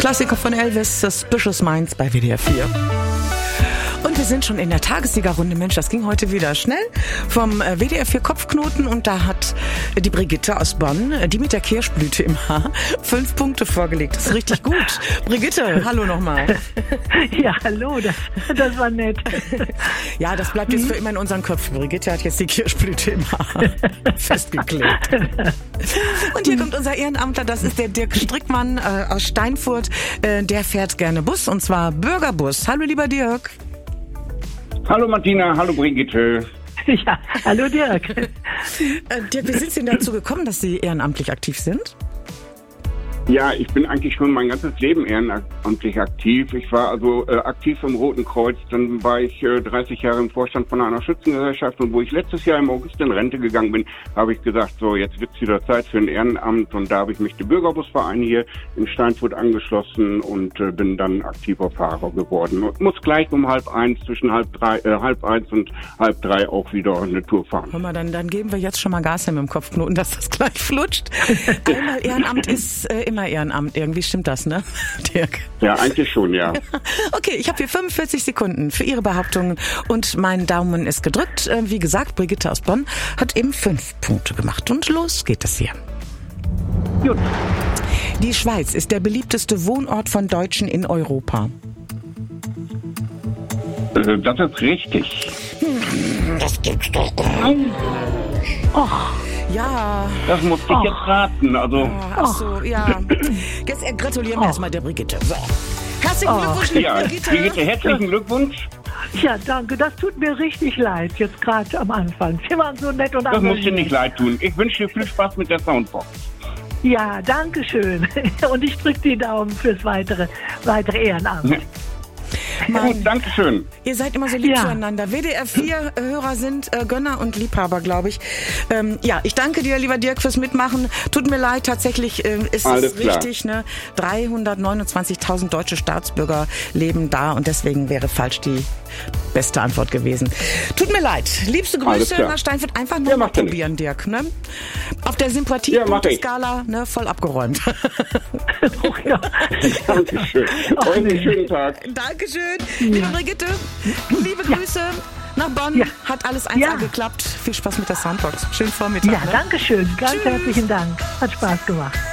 Klassiker von Elvis, Suspicious Minds bei WDR 4. Und wir sind schon in der Tagessiegerrunde. Mensch, das ging heute wieder schnell. Vom WDR 4 Kopfknoten. Und da hat die Brigitte aus Bonn, die mit der Kirschblüte im Haar, 5 Punkte vorgelegt. Das ist richtig gut. Brigitte, hallo nochmal. Ja, hallo, das war nett. Ja, das bleibt jetzt für immer in unseren Köpfen. Brigitte hat jetzt die Kirschblüte im Haar festgeklebt. Und hier kommt unser Ehrenamtler, das ist der Dirk Strickmann aus Steinfurt. Der fährt gerne Bus, und zwar Bürgerbus. Hallo, lieber Dirk. Hallo Martina, hallo Brigitte. Ja, hallo Dirk. Dirk, wie sind Sie denn dazu gekommen, dass Sie ehrenamtlich aktiv sind? Ja, ich bin eigentlich schon mein ganzes Leben ehrenamtlich aktiv. Ich war also aktiv im Roten Kreuz. Dann war ich 30 Jahre im Vorstand von einer Schützengesellschaft. Und wo ich letztes Jahr im August in Rente gegangen bin, habe ich gesagt, so jetzt wird's wieder Zeit für ein Ehrenamt. Und da habe ich mich dem Bürgerbusverein hier in Steinfurt angeschlossen und bin dann aktiver Fahrer geworden. Und muss gleich um zwischen halb eins und halb drei auch wieder eine Tour fahren. Hör mal, dann geben wir jetzt schon mal Gas im Kopfknoten, dass das gleich flutscht. Einmal Ehrenamt ist immer Ehrenamt. Irgendwie stimmt das, ne, Dirk? Ja, eigentlich schon, ja. Okay, ich habe hier 45 Sekunden für Ihre Behauptungen und mein Daumen ist gedrückt. Wie gesagt, Brigitte aus Bonn hat eben 5 Punkte gemacht. Und los geht es hier. Gut. Die Schweiz ist der beliebteste Wohnort von Deutschen in Europa. Das ist richtig. Das gibt's doch gar nicht. Och. Ja. Das musste ich jetzt raten. Also. Ach so, ja. Jetzt gratulieren wir erstmal der Brigitte. So. Herzlichen Glückwunsch, Ja, Brigitte. Brigitte, herzlichen Glückwunsch. Ja, danke. Das tut mir richtig leid, jetzt gerade am Anfang. Sie waren so nett und Das muss dir nicht leid tun. Ich wünsche dir viel Spaß mit der Soundbox. Ja, danke schön. Und ich drücke die Daumen fürs weitere Ehrenamt. Ja. Gut, danke schön. Ihr seid immer so lieb Ja. zueinander. WDR 4 Hörer sind Gönner und Liebhaber, glaube ich. Ja, ich danke dir, lieber Dirk, fürs Mitmachen. Tut mir leid, tatsächlich ist Alles es klar. richtig. Ne? 329.000 deutsche Staatsbürger leben da und deswegen wäre falsch die beste Antwort gewesen. Tut mir leid. Liebste Alles Grüße klar. nach Steinfurt. Einfach Ja, nochmal macht ja probieren, Dirk. Ne? Auf der Ja, mach ich. Sympathie-Skala voll abgeräumt. Oh, ja. Dankeschön. Euch einen schönen Tag. Dankeschön. Liebe Brigitte, liebe Grüße nach Bonn. Ja. Hat alles 1A Ja. geklappt. Viel Spaß mit der Soundbox. Schönen Vormittag. Ja, ne? danke schön. Ganz Tschüss. herzlichen Dank. Hat Spaß gemacht.